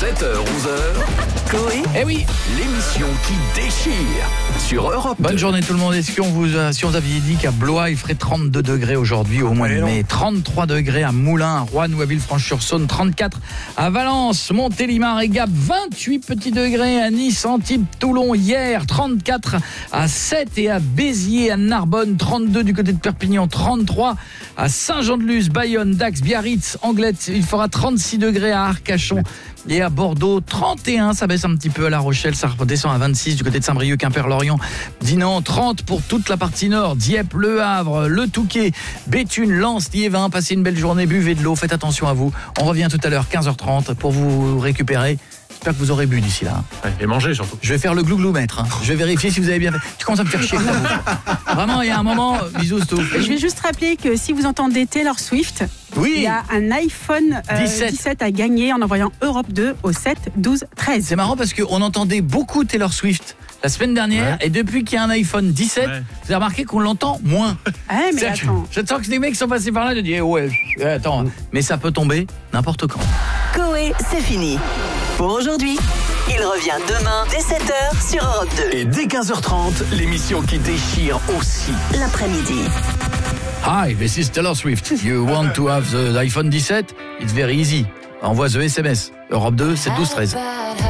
7h, 11h. Coé. Eh oui. L'émission qui déchire sur Europe 2. Bonne journée tout le monde. Est-ce qu'on vous si on vous avait dit qu'à Blois il ferait 32 degrés aujourd'hui au mois de mai, 33 degrés à Moulins, à Roanne ou à Villefranche-sur-Saône, 34 à Valence, Montélimar et Gap, 28 petits degrés à Nice, Antibes, Toulon hier, 34 à Sète et à Béziers, à Narbonne, 32 du côté de Perpignan, 33 à Saint-Jean-de-Luz, Bayonne, Dax, Biarritz, Anglette, il fera 36 degrés à Arcachon. Et à Bordeaux, 31, ça baisse un petit peu à La Rochelle, ça redescend à 26 du côté de Saint-Brieuc, Quimper, Lorient, Dinan, 30 pour toute la partie nord, Dieppe, Le Havre, Le Touquet, Béthune, Lens, Liévin. Passez une belle journée, buvez de l'eau, faites attention à vous. On revient tout à l'heure, 15h30, pour vous récupérer. J'espère que vous aurez bu d'ici là. Ouais, et manger surtout. Je vais faire le glouglou-mètre. Je vais vérifier si vous avez bien fait. Tu commences à me faire chier. Vraiment, il y a un moment, bisous, tout. Je vais juste rappeler que si vous entendez Taylor Swift, oui. il y a un iPhone 17 à gagner en envoyant Europe 2 au 7 12 13. C'est marrant parce qu'on entendait beaucoup Taylor Swift la semaine dernière, et depuis qu'il y a un iPhone 17, vous avez remarqué qu'on l'entend moins. Mais attends. Je sens que des mecs sont passés par là de dire attends, mais ça peut tomber n'importe quand. Coé, c'est fini. Pour aujourd'hui, il revient demain dès 7h sur Europe 2. Et dès 15h30, l'émission qui déchire aussi. L'après-midi. Hi, this is Taylor Swift. You want to have the iPhone 17? It's very easy. Envoie the SMS. Europe 2, 7 12 13.